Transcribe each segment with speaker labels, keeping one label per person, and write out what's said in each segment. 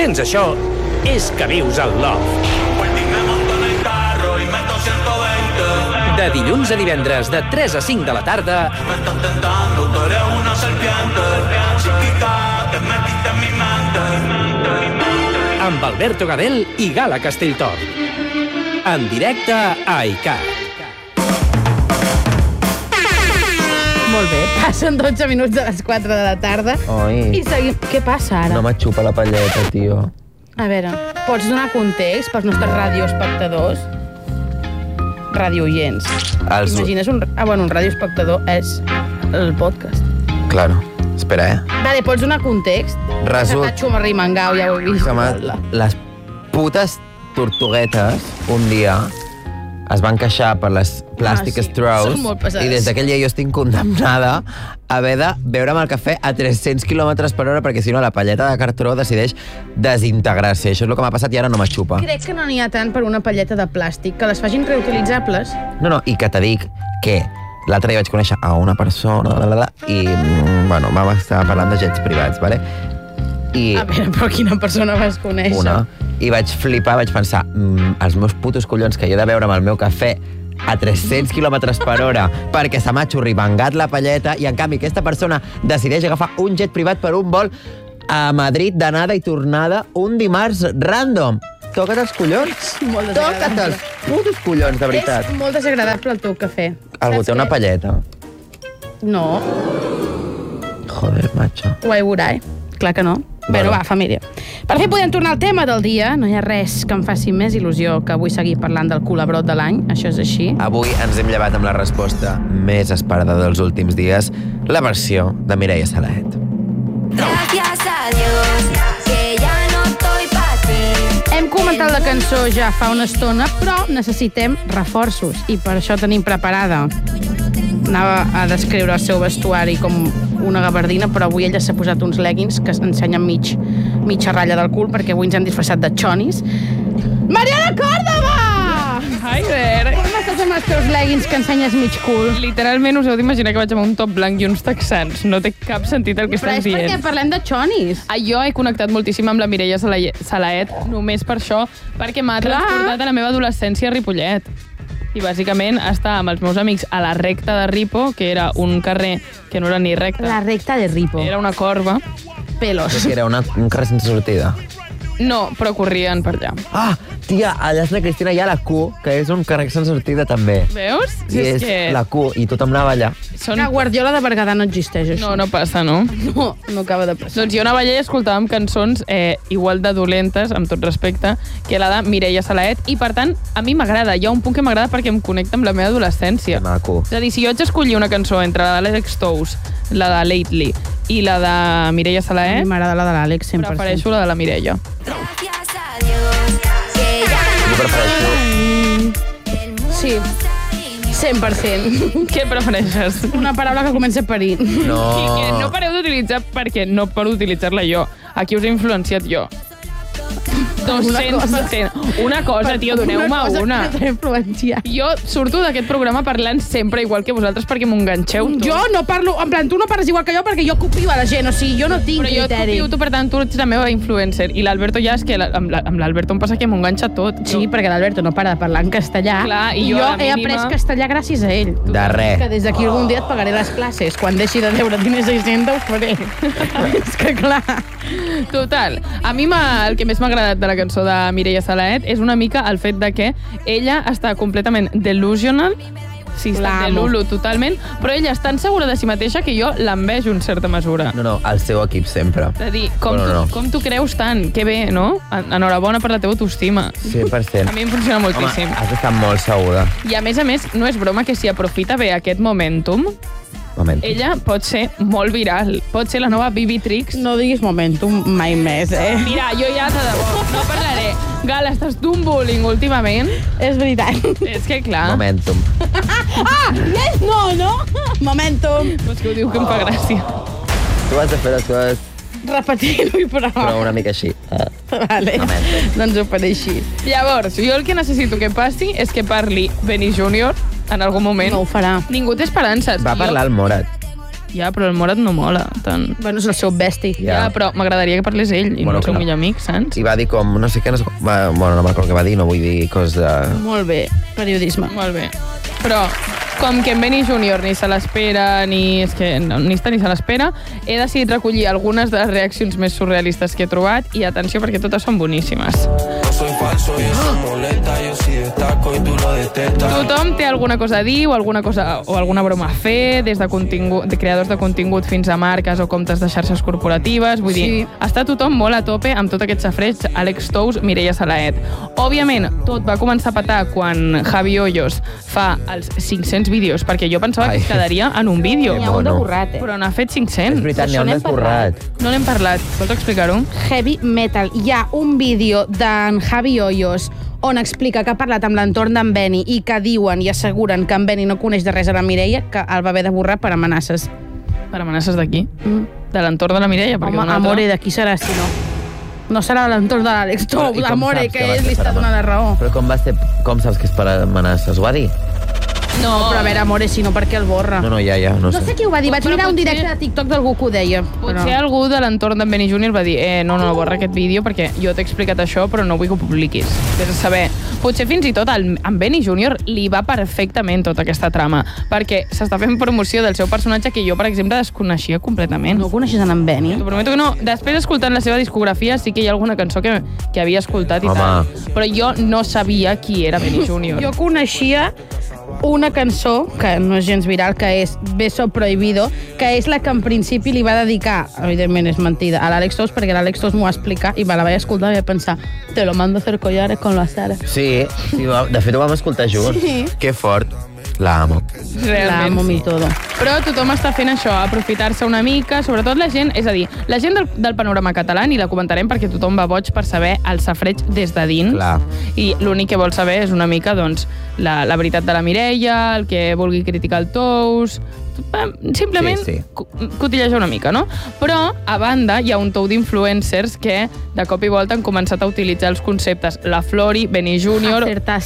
Speaker 1: sents això, és que vius al Loft. De dilluns a divendres, de 3 a 5 de la tarda, amb Alberto Gadel i Gala Castelltort. En directe a ICAT.
Speaker 2: Molt bé, passen 12 minuts de les 4 de la tarda.
Speaker 3: Oi.
Speaker 2: I seguim... Què passa ara?
Speaker 3: No m'aixupa la palleta, tio.
Speaker 2: A veure, pots donar context pels nostres radioespectadors? Radioients. Imagines un... un radioespectador és el podcast.
Speaker 3: Claro. Espera,
Speaker 2: Vale, pots donar context?
Speaker 3: Result...
Speaker 2: Que m'ha Rimangau, ja ho he vist.
Speaker 3: Les putes tortuguetes, un dia, es van queixar per les plastic straws i des d'aquell dia jo estic condemnada a haver de beure'm el cafè a 300 km/h perquè si no la palleta de cartró decideix desintegrar-se. Això és el que m'ha passat i ara no m'aixupa.
Speaker 2: Crec que no n'hi ha tant per una palleta de plàstic, que les facin reutilitzables.
Speaker 3: No, i que te dic que l'altre dia vaig conèixer a una persona i, bueno, vam estar parlant de jets privats, ¿vale? I
Speaker 2: a veure, però quina persona vas conèixer?
Speaker 3: Una. I vaig flipar, vaig pensar, els meus putos collons que jo he de beure amb el meu cafè a 300 km/h perquè se m'ha xurribangat la palleta i en canvi aquesta persona decideix agafar un jet privat per un vol a Madrid d'anada i tornada un dimarts random. Toca't els collons. Toca't els putos collons, de veritat.
Speaker 2: És molt desagradable el teu cafè.
Speaker 3: Algú té una palleta?
Speaker 2: No.
Speaker 3: Joder, macho.
Speaker 2: Guai, clar que no. Bueno, va, família. Per fi podem tornar al tema del dia. No hi ha res que em faci més il·lusió que avui seguir parlant del culebrot de l'any. Això és així.
Speaker 3: Avui ens hem llevat amb la resposta més esperada dels últims dies, la versió de Mireia Salaet.
Speaker 4: Gracias a Dios que ya no estoy pa' ti.
Speaker 2: Hem comentat la cançó ja fa una estona, però necessitem reforços i per això tenim preparada. Anava a descriure el seu vestuari com una gabardina, però avui ella s'ha posat uns leggings que ensenyen mitja ratlla del cul, perquè avui ens hem disfressat de xonis. Mariana Córdoba!
Speaker 5: Hi there!
Speaker 2: Com estàs amb els teus leggings que ensenyes mig cul?
Speaker 5: Literalment us heu d'imaginar que vaig amb un top blanc i uns texans. No té cap sentit el que estàs dient.
Speaker 2: Però és perquè parlem de xonis.
Speaker 5: Jo he connectat moltíssim amb la Mireia Salaet, només per això, perquè m'ha transportat a la meva adolescència a Ripollet. I bàsicament està amb els meus amics a la recta de Ripo, que era un carrer que no era ni recta.
Speaker 2: La recta de Ripo.
Speaker 5: Era una corba.
Speaker 2: Pelos.
Speaker 3: Que era un carrer sense sortida.
Speaker 5: No, però corrien per allà.
Speaker 3: Ah, tia, allà és la Cristina, hi ha la Q, que és un carrer sense sortida també.
Speaker 5: Veus?
Speaker 3: I és la Q, i tothom anava allà.
Speaker 2: La Guardiola de Berguedà no existeix, això.
Speaker 5: No passa, no?
Speaker 2: No acaba de passar.
Speaker 5: Doncs jo anava allà i escoltàvem cançons igual de dolentes, amb tot respecte, que la de Mireia Salaet, i per tant, a mi m'agrada. Hi ha un punt que m'agrada perquè em connecta amb la meva adolescència.
Speaker 3: Que maco.
Speaker 5: És a dir, si jo haig d'escollir una cançó entre la d'Àlex Tous, la de Lately i la de Mireia Salaet,
Speaker 2: a mi m'agrada la de l'Àlex, 100%.
Speaker 5: Prefereixo la de la Mireia.
Speaker 3: Jo prefereixo...
Speaker 2: Sí, 100%.
Speaker 5: Què prefereixes?
Speaker 2: Una paraula que comença per I.
Speaker 3: No.
Speaker 5: Que no pareu d'utilitzar perquè no per utilitzar-la jo. Aquí us he influenciat jo. 200%. Una cosa, tio, doneu-me una.
Speaker 2: Una cosa que t'ha influenciat.
Speaker 5: Jo surto d'aquest programa parlant sempre igual que vosaltres perquè m'ho enganxeu tot.
Speaker 2: Jo no parlo, en plan, tu no parles igual que jo perquè jo copio a la gent, o sigui, jo no tinc criteri.
Speaker 5: Però jo et copio, tu, per tant, tu ets la meva influencer. I l'Alberto ja és que amb l'Alberto em passa que m'ho enganxa tot.
Speaker 2: Sí, perquè l'Alberto no para de parlar en castellà.
Speaker 5: Clar, i jo
Speaker 2: he après castellà gràcies a ell.
Speaker 3: De res.
Speaker 2: Que des d'aquí algun dia et pagaré les classes. Quan deixi de deure diners a Hisenda ho faré. És que clar.
Speaker 5: Total. A mi el que més m'ha agradat de la cançó de Mireia Salaet és una mica el fet de que ella està completament delusional. Sí, està delulu totalment, però ella és tan segura de si mateixa que jo l'envejo en certa mesura.
Speaker 3: No, el seu equip sempre.
Speaker 5: És a dir, com tu creus tant? Que bé, no? Enhorabona per la teva autoestima.
Speaker 3: 100%.
Speaker 5: A mi em funciona moltíssim.
Speaker 3: Home, has d'estar molt segura.
Speaker 5: I a més, no és broma que si aprofita bé aquest momentum, ella pot ser molt viral. Pot ser la nova Bibi Trix.
Speaker 2: No diguis momentum mai més,
Speaker 5: Mira, jo ja de debò no parlaré. Gal, estàs d'un bullying últimament.
Speaker 2: És veritat.
Speaker 5: És que clar.
Speaker 3: Momentum.
Speaker 2: Yes, no? Momentum.
Speaker 5: Pues que ho diu que em fa gràcia.
Speaker 3: Tu has de fer les coses...
Speaker 2: Repetir-ho i prou.
Speaker 3: Però una mica així.
Speaker 2: Vale, doncs ho faré així.
Speaker 5: Llavors, jo el que necessito que passi és que parli Benny Júnior en algun moment.
Speaker 2: No ho farà.
Speaker 5: Ningú té esperances.
Speaker 3: Va parlar el Morat.
Speaker 5: Ja, però el Morat no mola tant.
Speaker 2: Bueno, és el seu besti.
Speaker 5: Ja, però m'agradaria que parlés ell i no el seu millor amic, saps?
Speaker 3: I va dir com, no sé què, bueno, no m'acordo què va dir, no vull dir coses de...
Speaker 2: Molt bé, periodisme.
Speaker 5: Molt bé. Però, com que en Benny Júnior ni se l'espera, ni està ni se l'espera, he decidit recollir algunes de les reaccions més surrealistes que he trobat i atenció perquè totes són boníssimes. Tothom té alguna cosa a dir o alguna broma a fer, des de creadors de contingut fins a marques o comptes de xarxes corporatives. Vull dir, està tothom molt a tope amb tot aquest safreig Àlex Tous, Mireia Salaet. Òbviament, tot va començar a petar quan Javi Hoyos fa els 500 vídeos, perquè jo pensava que es quedaria en un vídeo.
Speaker 2: N'hi ha un d'esborrat,
Speaker 5: Però n'ha fet 500.
Speaker 3: És veritat, n'hi ha un d'esborrat.
Speaker 5: No n'hem parlat. Vols explicar-ho?
Speaker 2: Heavy Metal. Hi ha un vídeo d'en Javi Hoyos on explica que ha parlat amb l'entorn d'en Benny i que diuen i asseguren que en Benny no coneix de res a la Mireia, que el va haver de borrar per amenaces.
Speaker 5: Per amenaces d'aquí? De l'entorn de la Mireia?
Speaker 2: Home, amore, de qui serà, si no? No serà l'entorn de l'Àlex Tous, amore, que ell li està donant la raó.
Speaker 3: Però com saps que és per amenaces? Ho va dir?
Speaker 2: No, però a veure, amore, si no, per què el borra?
Speaker 3: No, ja, no sé.
Speaker 2: No sé qui ho va dir, vaig mirar un directe de TikTok d'algú que ho deia.
Speaker 5: Potser algú de l'entorn d'en Benny Júnior va dir no, borra aquest vídeo perquè jo t'he explicat això però no vull que ho publiquis. Vés a saber. Potser fins i tot en Benny Júnior li va perfectament tota aquesta trama, perquè s'està fent promoció del seu personatge que jo, per exemple, desconeixia completament.
Speaker 2: No coneixes en Benny?
Speaker 5: T'ho prometo que no. Després, escoltant la seva discografia, sí que hi ha alguna cançó que havia escoltat i tal. Però jo no sabia qui era Benny Júnior.
Speaker 2: Jo coneixia una cançó, que no és gens viral, que és Beso Prohibido, que és la que en principi li va dedicar, evidentment és mentida, a l'Àlex Tous, perquè l'Àlex Tous m'ho va explicar i me la vaig escoltar i vaig pensar, te lo mando a hacer collares con la Sara.
Speaker 3: Sí, de fet ho vam escoltar junts.
Speaker 2: Sí.
Speaker 3: Que fort. La amo.
Speaker 2: La amo mi todo.
Speaker 5: Però tothom està fent això, aprofitar-se una mica, sobretot la gent, és a dir, la gent del panorama català, i la comentarem perquè tothom va boig per saber el safreig des de dins.
Speaker 3: Clar.
Speaker 5: I l'únic que vol saber és una mica, doncs, la veritat de la Mireia, el que vulgui criticar el Tous, simplement cotillejar una mica, no? Però, a banda, hi ha un tou d'influencers que de cop i volta han començat a utilitzar els conceptes La Flori, Benny Júnior...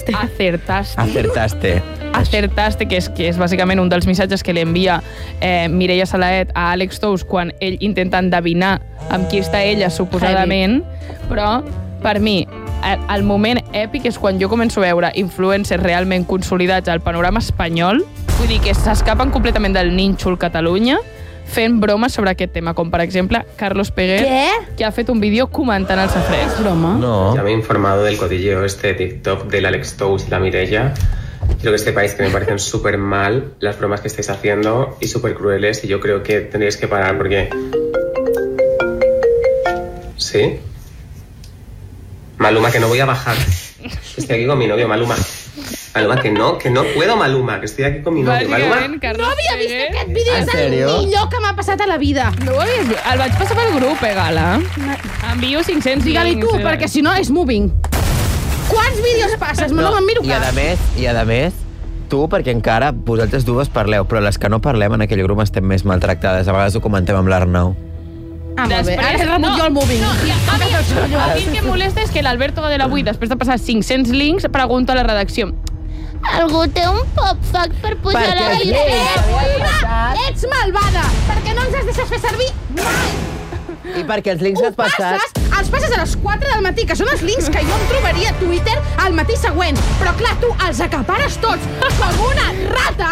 Speaker 5: Acertaste, que és bàsicament un dels missatges que li envia Mireia Salaet a Àlex Tous quan ell intenta endevinar amb qui està ella, suposadament. Però, per mi, el moment èpic és quan jo començo a veure influencers realment consolidats al panorama espanyol, vull dir que s'escapen completament del nínxol Catalunya, fent bromes sobre aquest tema, com per exemple Carlos Peguer, que ha fet un vídeo comentant el safreig.
Speaker 2: ¿Es broma?
Speaker 3: No.
Speaker 6: Ya me he informado del cotilleo de TikTok del Àlex Tous y la Mireia. Quiero que sepáis que me parecen súper mal las bromas que estáis haciendo y súper crueles, y yo creo que tendréis que parar porque... ¿Sí? Maluma, que no voy a bajar. Estoy aquí con mi novio, Maluma. Maluma, que no puedo, Maluma, que estoy aquí con mi novio. Maluma.
Speaker 2: No havia vist aquest vídeo, és el millor que m'ha passat a la vida.
Speaker 5: No ho havies vist? El vaig passar pel grup, Gala. Envio 500
Speaker 2: Digue-li tu, perquè si no és moving. Quants vídeos passes? No me'n miro cap.
Speaker 3: I a més, tu, perquè encara vosaltres dues parleu, però les que no parlem en aquell grup estem més maltractades. A vegades ho comentem amb l'Arnau.
Speaker 2: Molt bé. Ara rebut jo el moving.
Speaker 5: A mi el que em molesta és que l'Alberto Gadel avui, després de passar 500 links, pregunta a la redacció: algú té un pop-fac per pujar a la
Speaker 2: idea? Ets malvada, perquè no ens has deixat fer servir mai.
Speaker 3: I perquè els links els
Speaker 2: passes a les 4 del matí, que són els links que jo em trobaria a Twitter al matí següent. Però clar, tu els acapares tots com una rata.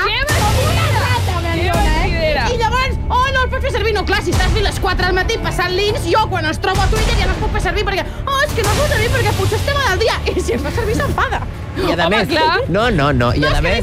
Speaker 2: I llavors, no el pots fer servir. No, clar, si estàs fent les 4 del matí passant links, jo quan els trobo a Twitter ja no els puc fer servir perquè és que no els puc servir perquè potser és tema del dia. I si em fa servir s'enfada.
Speaker 3: I a més, no. I a més,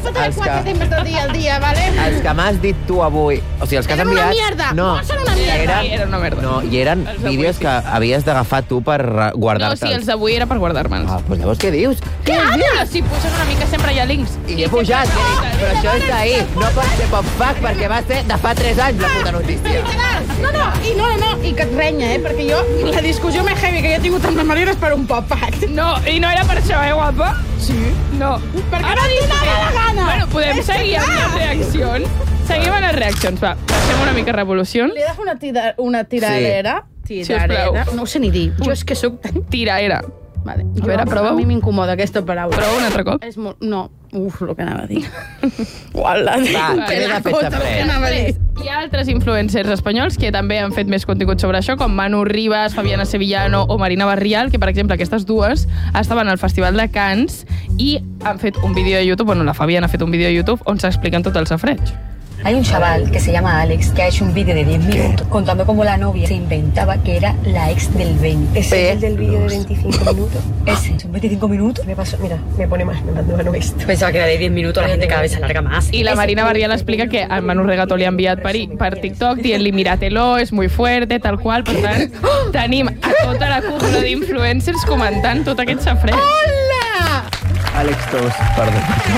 Speaker 3: els que m'has dit tu avui, o sigui, els que has enviat...
Speaker 2: Eren una mierda, no són una mierda.
Speaker 5: Era una merda.
Speaker 3: No, i eren vídeos que havies d'agafar tu per guardar-te'ls.
Speaker 5: No, sí, els d'avui era per guardar-me'ls.
Speaker 3: Doncs llavors què dius?
Speaker 5: Què dius? Si puges una mica sempre hi ha links.
Speaker 3: I he pujat, però això és d'ahir. No pot ser pop-fac perquè va ser de fa 3 anys la puta notícia.
Speaker 2: No, i que et renya, perquè jo, la discussió més heavy que he tingut amb la Marina és per un pop-fac.
Speaker 5: No, i no era per això, guapa?
Speaker 2: Sí.
Speaker 5: No.
Speaker 2: Perquè no et donava la gana.
Speaker 5: Bueno, podem seguir amb les reaccions. Seguim amb les reaccions, va. Passem una mica revolució.
Speaker 2: Li he de fer una tiradera. Tiradera. No ho sé ni dir. Jo és que soc tan...
Speaker 5: Tiraera.
Speaker 2: Vale.
Speaker 5: A veure, prova.
Speaker 2: A mi m'incomoda aquesta paraula.
Speaker 5: Prova un altre cop.
Speaker 2: No. El que anava a dir. Uala,
Speaker 3: què més ha fet Safret?
Speaker 5: Hi ha altres influencers espanyols que també han fet més contingut sobre això, com Manu Rivas, Fabiana Sevillano o Marina Barrial, que, per exemple, aquestes dues estaven al Festival de Cannes i han fet un vídeo de YouTube, la Fabiana ha fet un vídeo de YouTube on s'expliquen tot el safreig.
Speaker 7: Hay un chaval que se llama Alex que ha hecho un vídeo de 10 minutos contando cómo la novia se inventaba que era la ex del 20. ¿Ese es el del vídeo de 25 minutos? Ese. ¿Son 25 minutos? Me pasó, mira, me pone más, me mandó mano esto. Pensaba que era de 10 minutos, la gente cada vez se alarga más.
Speaker 5: I la Marina Barrial explica que el Manu Regato li ha enviat per TikTok dient-li míratelo, és muy fuerte, tal qual. Per tant, tenim a tota la cúpula d'influencers comentant tot aquest safreig.
Speaker 2: Hola!
Speaker 3: Àlex Tous, perdó.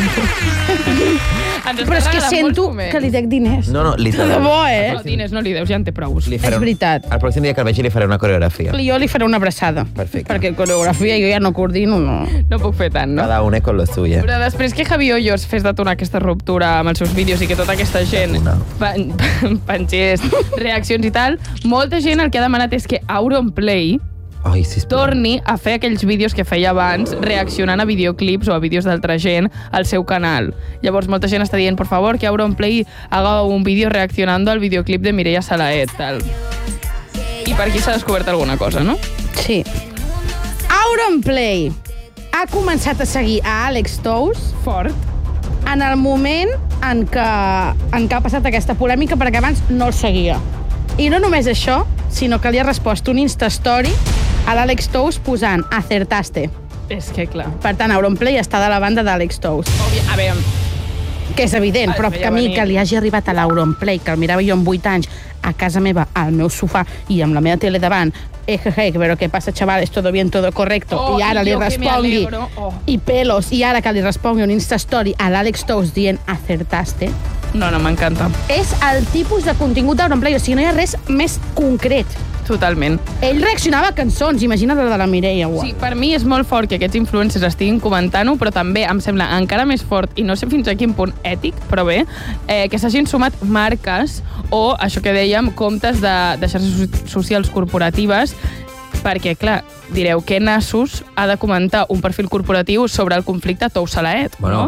Speaker 2: Però és que sento que li dec diners.
Speaker 3: No, li
Speaker 2: De debò,
Speaker 5: No, diners no li deus, ja en té prou.
Speaker 3: Li faré
Speaker 2: És veritat.
Speaker 3: El pròxim dia que el vegi li faré una coreografia.
Speaker 2: Jo li faré una abraçada.
Speaker 3: Perfecte.
Speaker 2: Perquè coreografia jo ja no coordino, no.
Speaker 5: No puc fer tant, no?
Speaker 3: Cada un con lo suyo.
Speaker 5: Però després que Javi Hoyos fes detonar aquesta ruptura amb els seus vídeos i que tota aquesta gent pengés reaccions i tal, molta gent el que ha demanat és que Auronplay torni a fer aquells vídeos que feia abans reaccionant a videoclips o a vídeos d'altra gent al seu canal. Llavors molta gent està dient, por favor, que Auronplay haga un vídeo reaccionando al videoclip de Mireia Salaet, tal. I per aquí s'ha descobert alguna cosa, no?
Speaker 2: Sí. Auronplay ha començat a seguir a Àlex Tous
Speaker 5: Fort.
Speaker 2: en el moment en què ha passat aquesta polèmica, perquè abans no el seguia. I no només això, sinó que li ha respost un Instastory a l'Àlex Tous posant acertaste.
Speaker 5: És que, clar.
Speaker 2: Per tant, Auronplay està de la banda d'Àlex Tous.
Speaker 5: A veure,
Speaker 2: Que és evident, però que a mi que li hagi arribat a l'Auronplay, que el mirava jo amb 8 anys, a casa meva, al meu sofà i amb la meva tele davant, però què passa, chavales, todo bien, todo correcto, i ara li respongui, i pelos, i ara que li respongui un Instastory a l'Àlex Tous dient acertaste.
Speaker 5: No, m'encanta.
Speaker 2: És el tipus de contingut d'Auronplay, o sigui, no hi ha res més concret.
Speaker 5: Totalment.
Speaker 2: Ell reaccionava a cançons, imagina't la de la Mireia.
Speaker 5: Sí, per mi és molt fort que aquests influencers estiguin comentant-ho, però també em sembla encara més fort, i no sé fins a quin punt ètic, però bé, que s'hagin sumat marques o, això que dèiem, comptes de xarxes socials corporatives, perquè, clar, direu, què nassos ha de comentar un perfil corporatiu sobre el conflicte Tous-Salaet, no?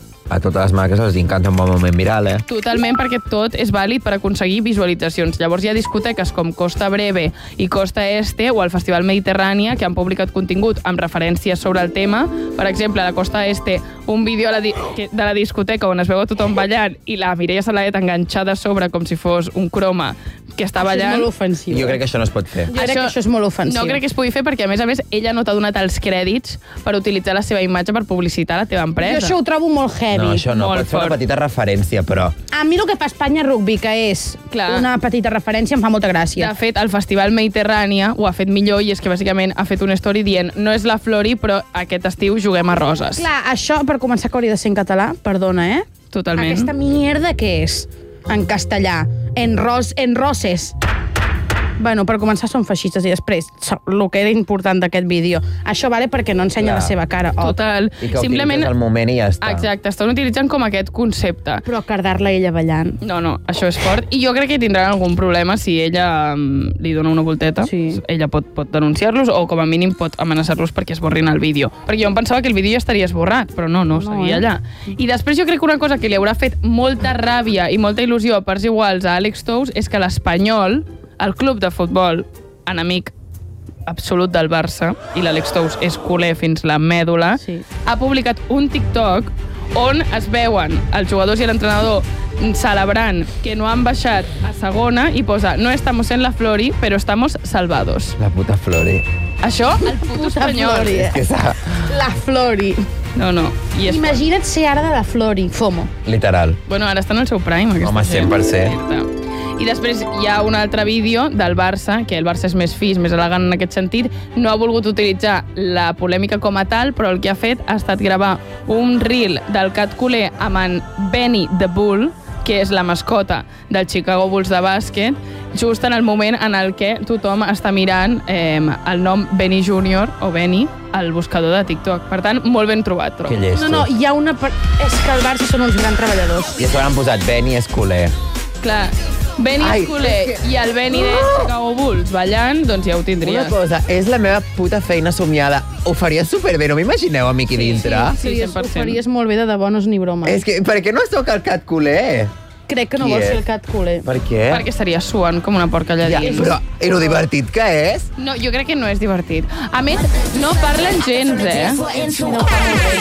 Speaker 3: A totes les marques els encanta un bon moment viral,
Speaker 5: Totalment, perquè tot és vàlid per aconseguir visualitzacions. Llavors hi ha discoteques com Costa Breve i Costa Este o el Festival Mediterrània que han publicat contingut amb referències sobre el tema. Per exemple, a la Costa Este, un vídeo de la discoteca on es veu a tothom ballant i la Mireia Salaet enganxada a sobre com si fos un croma que està ballant.
Speaker 2: Això és molt ofensiu.
Speaker 3: Jo crec que això no es pot fer.
Speaker 2: Jo crec que això és molt ofensiu.
Speaker 5: No crec que es pugui fer perquè, a més, ella no t'ha donat els crèdits per utilitzar la seva imatge per publicitar la teva empresa.
Speaker 2: Jo això ho trobo molt heavy.
Speaker 3: No, això no, pot fer una petita referència, però...
Speaker 2: A mi el que fa Espanya Rugby, que és una petita referència, em fa molta gràcia.
Speaker 5: De fet, el Festival Mediterrània ho ha fet millor i és que, bàsicament, ha fet una story dient no és la Flori, però aquest estiu juguem a Roses.
Speaker 2: Clar, això, per començar, que hauria de ser en català, perdona,
Speaker 5: Totalment.
Speaker 2: Aquesta mierda què és? En castellà. En roses. Bueno, per començar són feixistes i després el que era important d'aquest vídeo. Això vale perquè no ensenya la seva cara.
Speaker 5: Total.
Speaker 3: I que utilitzes el moment i ja està.
Speaker 5: Exacte, estan utilitzant com aquest concepte.
Speaker 2: Però cardar-la ella ballant.
Speaker 5: No, això és fort. I jo crec que tindran algun problema si ella li dona una volteta.
Speaker 2: Sí.
Speaker 5: Ella pot denunciar-los o com a mínim pot amenaçar-los perquè esborrin el vídeo. Perquè jo em pensava que el vídeo ja estaria esborrat, però no seguia allà. I després jo crec que una cosa que li haurà fet molta ràbia i molta il·lusió a parts iguals a Àlex Tous és que l'Espanyol, el club de futbol, enemic absolut del Barça, i l'Àlex Tous és culer fins la mèdula, ha publicat un TikTok on es veuen els jugadors i l'entrenador celebrant que no han baixat a segona i posa no estamos en la Flori, però estamos salvados.
Speaker 3: La puta Flori.
Speaker 5: Això, el puto espanyol.
Speaker 2: Flori,
Speaker 3: És que
Speaker 2: la Flori.
Speaker 5: No.
Speaker 2: Imagina't ser ara de la Flori, FOMO.
Speaker 3: Literal.
Speaker 5: Bueno, ara està en el seu prime.
Speaker 3: Home, 100%.
Speaker 5: I després hi ha un altre vídeo del Barça, que el Barça és més fi, més elegant en aquest sentit, no ha volgut utilitzar la polèmica com a tal, però el que ha fet ha estat gravar un reel del Cat Culer amb en Benny the Bull, que és la mascota del Chicago Bulls de bàsquet, just en el moment en el que tothom està mirant el nom Benny Junior o Benny al buscador de TikTok. Per tant, molt ben trobat, trobo.
Speaker 3: Que llestos.
Speaker 2: No, hi ha una... És que el Barça són uns grans treballadors.
Speaker 3: I a sobre han posat Benny és culer.
Speaker 5: Clar, Benny Escoler i el Benny de Chicago Bulls ballant, doncs ja ho
Speaker 3: Una
Speaker 5: tindries.
Speaker 3: cosa, és la meva puta feina somiada. Ho faria superbé, no m'imagineu a mi aquí dintre?
Speaker 5: Sí,
Speaker 2: Ho
Speaker 5: 100%.
Speaker 2: faries molt bé de debò, no és ni broma.
Speaker 3: És que, per què no sóc el Cat Culer?
Speaker 2: Crec que no
Speaker 3: Qui
Speaker 2: vols
Speaker 3: és?
Speaker 2: ser el Cat Culer.
Speaker 3: Per què?
Speaker 5: Perquè estaria suant com una porca allà
Speaker 3: Ja,
Speaker 5: dins.
Speaker 3: però, i lo divertit que és?
Speaker 5: No, jo crec que no és divertit. A més, no parlen gens,
Speaker 2: No fa molt bé.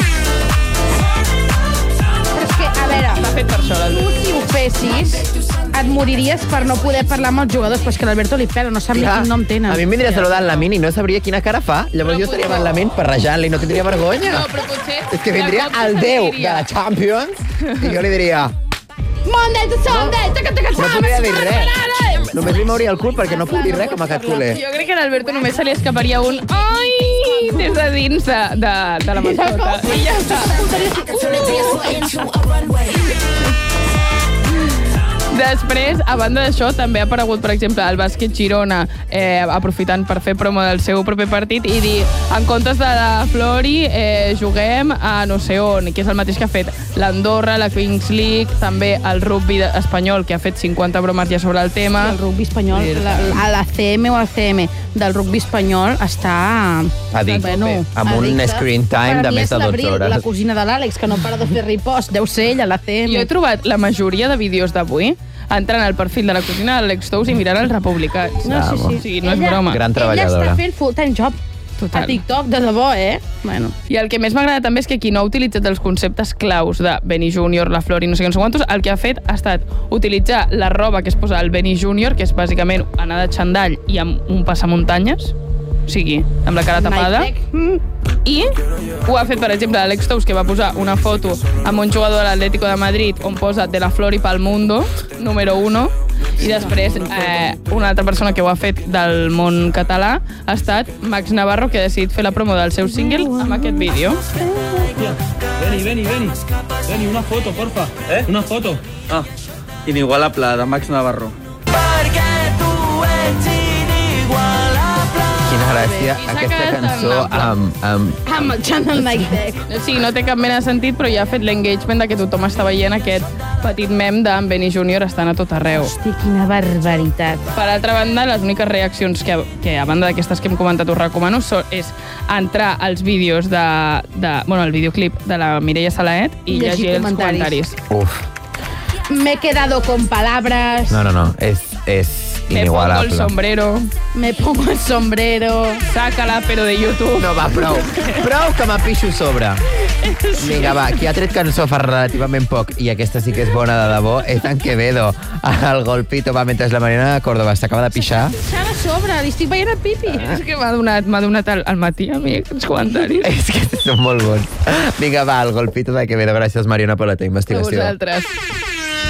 Speaker 2: Però és que, a veure,
Speaker 5: Està fet per això,
Speaker 2: tu
Speaker 5: l'Albert.
Speaker 2: si ho fessis, et moriries per no poder parlar amb els jugadors, però és que l'Alberto li pela, no sap ni
Speaker 3: Clar,
Speaker 2: quin nom tenen.
Speaker 3: a mi em vindria a saludar en Lamin i no sabria quina cara fa. Llavors
Speaker 5: Però
Speaker 3: jo estaria amb
Speaker 5: potser-
Speaker 3: en Lamin parrejant-li i no tindria vergonya.
Speaker 5: No, però potser...
Speaker 3: És que vindria
Speaker 5: de cop
Speaker 3: el
Speaker 5: se
Speaker 3: déu de
Speaker 5: sentiria.
Speaker 3: la Champions i jo li diria...
Speaker 2: Monday to Sunday,
Speaker 3: No podria dir res. Només li mouria el cul perquè no puc dir res com a Cat Culer.
Speaker 5: Jo crec que a l'Alberto només se li escaparia un ai des de dins de la mascota. I ja està. Després, a banda d'això, també ha aparegut, per exemple, el bàsquet Girona, aprofitant per fer promo del seu proper partit i dir, en comptes de la Flori, juguem a no sé on, que és el mateix que ha fet l'Andorra, la Kings League, també el rugby espanyol, que ha fet 50 bromes ja sobre el tema.
Speaker 2: El rugby espanyol, a la CM o al CM del rugby espanyol està...
Speaker 3: Addicte. Amb un
Speaker 2: addicte.
Speaker 3: screen time de més de 12 hores.
Speaker 2: La cosina de l'Àlex, que no para de fer ripost. Deu ser ella, la CM.
Speaker 5: Jo he trobat la majoria de vídeos d'avui entrant al perfil de la cosina de l'Àlex Tous i mirant els republicans.
Speaker 2: No, sí, sí.
Speaker 5: O sigui, no és broma.
Speaker 3: Gran
Speaker 2: Ella
Speaker 3: treballadora.
Speaker 2: està fent full-time job.
Speaker 5: Total.
Speaker 2: A TikTok, de debò, Bueno.
Speaker 5: I el que més m'agrada també és que qui no ha utilitzat els conceptes claus de Benny Junior, la Flori, no sé quantos, el que ha fet ha estat utilitzar la roba que es posa al Benny Junior, que és bàsicament anar de xandall i amb un passamuntanyes, o sigui, amb la cara tapada. I ho ha fet, per exemple, l'Àlex Tous, que va posar una foto amb un jugador de l'Atlético de Madrid on posa de la Flori pa'l mundo, número 1, i després una altra persona que ho ha fet del món català ha estat Max Navarro, que ha decidit fer la promo del seu single amb aquest vídeo.
Speaker 8: Veni, una foto, porfa. Una foto. Ah, inigualable, de Max Navarro.
Speaker 3: Quina gràcia,
Speaker 5: I s'ha
Speaker 3: aquesta
Speaker 5: quedat
Speaker 3: cançó
Speaker 5: amb-
Speaker 2: Amb el Channel Night Deck.
Speaker 5: O sigui, no té cap mena de sentit, però ja ha fet l'engagement de que tothom està veient aquest petit mem d'en Benny Junior estant a tot arreu.
Speaker 2: Hosti, quina barbaritat.
Speaker 5: Per altra banda, les úniques reaccions que a banda d'aquestes que hem comentat, us recomano és entrar als vídeos bueno, el videoclip de la Mireia Salaet i llegir els comentaris.
Speaker 3: Uf,
Speaker 2: Me he quedado con palabras.
Speaker 3: no, és
Speaker 5: Me pongo el
Speaker 3: inigualable.
Speaker 5: sombrero,
Speaker 2: Me pongo el sombrero.
Speaker 5: sácala, però de YouTube.
Speaker 3: No, va, prou. Prou que m'apixo a sobre. Vinga, va, qui ha tret cançó fa relativament poc, i aquesta sí que és bona de debò, és en Quevedo. El golpito va mentre la Mariana de Córdoba s'acaba de pixar.
Speaker 2: S'ha de sobre, li estic veient el pipi.
Speaker 5: És que m'ha donat al matí a mi aquests comentaris.
Speaker 3: És que són molt bons. Vinga, va, el golpito de Quevedo. Gràcies, Mariona, per la teva
Speaker 5: A
Speaker 3: investigació.
Speaker 5: vosaltres.